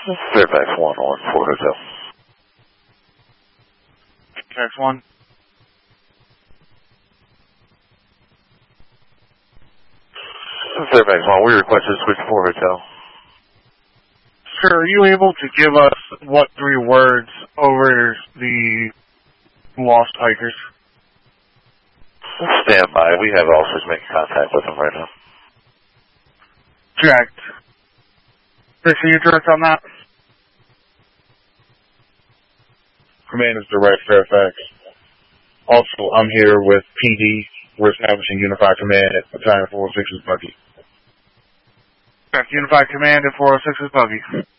Fairfax 1 on 4 Hotel. Fairfax 1. Fairfax 1, we request to switch 4 Hotel. Sir, are you able to give us what 3 words over the lost hikers? Stand by. We have officers making contact with them right now. Checked. Chris, are you direct on that? Command is direct, Fairfax. Also, I'm here with PD. We're establishing Unified Command at Battalion 406's Buggy. Check. Unified Command at 406's Buggy.